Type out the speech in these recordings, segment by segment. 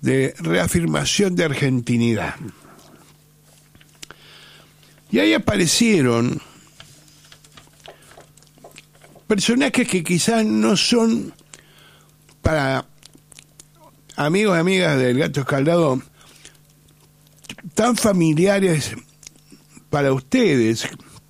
de reafirmación de argentinidad. Y ahí aparecieron personajes que quizás no son, para amigos y amigas del Gato Escaldado, tan familiares para ustedes,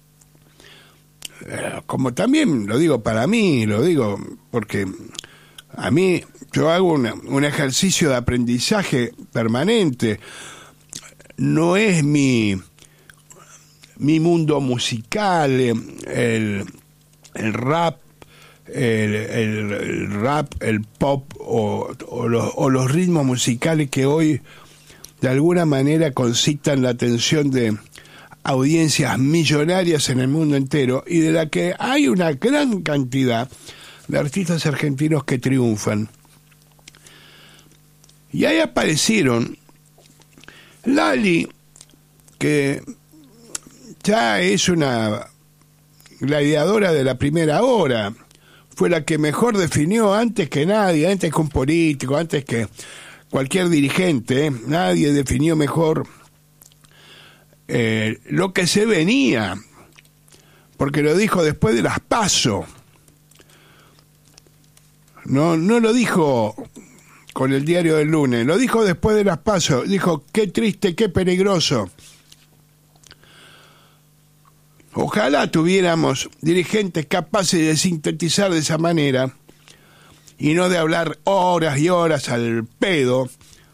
como también lo digo para mí, lo digo porque a mí yo hago un ejercicio de aprendizaje permanente. No es mi mundo musical, el rap, el rap, el pop o los ritmos musicales que hoy de alguna manera concitan la atención de audiencias millonarias en el mundo entero, y de la que hay una gran cantidad de artistas argentinos que triunfan. Y ahí aparecieron Lali, que ya es una gladiadora de la primera hora, fue la que mejor definió antes que nadie, antes que un político, antes que cualquier dirigente, nadie definió mejor lo que se venía, porque lo dijo después de las PASO. No lo dijo con el Diario del Lunes, lo dijo después de las PASO, dijo: qué triste, qué peligroso. Ojalá tuviéramos dirigentes capaces de sintetizar de esa manera y no de hablar horas y horas al pedo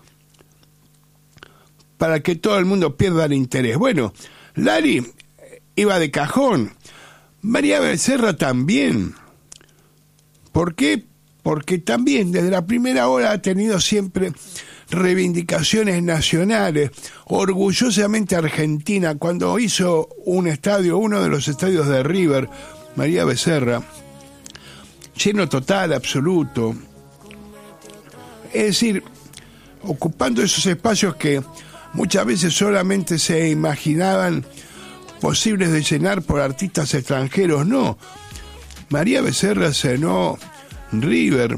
para que todo el mundo pierda el interés. Bueno, Lali iba de cajón, María Becerra también. ¿Por qué? Porque también desde la primera hora ha tenido siempre reivindicaciones nacionales, orgullosamente argentina. Cuando hizo un estadio, uno de los estadios de River, María Becerra, lleno total, absoluto, es decir, ocupando esos espacios que muchas veces solamente se imaginaban posibles de llenar por artistas extranjeros. No, María Becerra llenó River.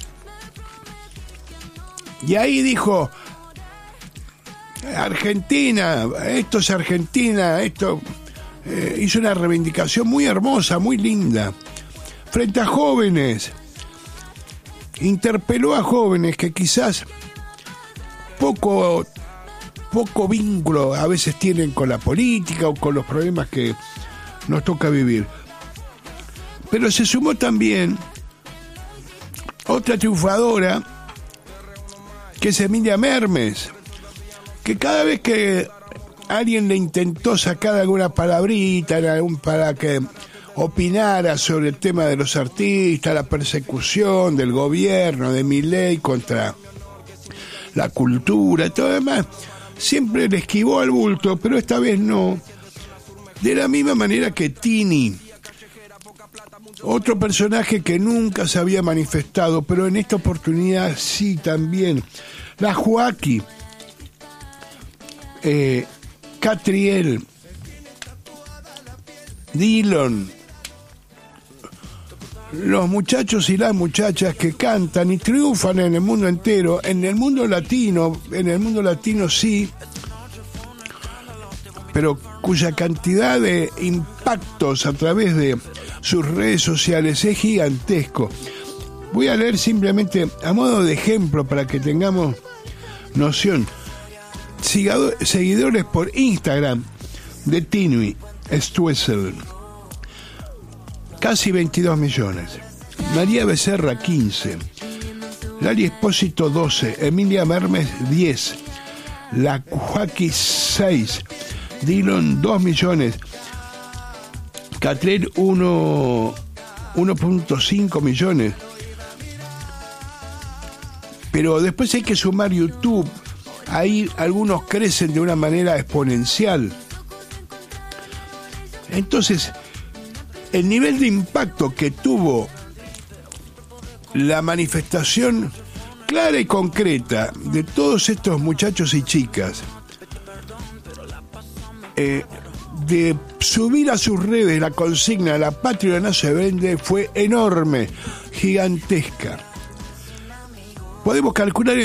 Y ahí dijo: Argentina, esto es Argentina, esto hizo una reivindicación muy hermosa, muy linda, frente a jóvenes. Interpeló a jóvenes que quizás poco vínculo a veces tienen con la política o con los problemas que nos toca vivir. Pero se sumó también otra triunfadora, que es Emilia Mermes, que cada vez que alguien le intentó sacar alguna palabrita para que opinara sobre el tema de los artistas, la persecución del gobierno, de Milei contra la cultura y todo demás, siempre le esquivó al bulto, pero esta vez no. De la misma manera que Tini, otro personaje que nunca se había manifestado, pero en esta oportunidad sí también. La Joaquí, Catriel, Dillon, los muchachos y las muchachas que cantan y triunfan en el mundo entero, en el mundo latino sí, pero cuya cantidad de impactos a través de sus redes sociales es gigantesco. Voy a leer simplemente a modo de ejemplo para que tengamos noción. Seguidores por Instagram de Tini Stoessel, casi 22 millones. María Becerra, 15. Lali Espósito, 12. Emilia Mermes, 10. La Joaquí, 6. Dillon, 2 millones. Catriel, 1.5 millones. Pero después hay que sumar YouTube. Ahí algunos crecen de una manera exponencial. Entonces, el nivel de impacto que tuvo la manifestación clara y concreta de todos estos muchachos y chicas, de subir a sus redes la consigna "La patria no se vende", fue enorme, gigantesca. Podemos calcular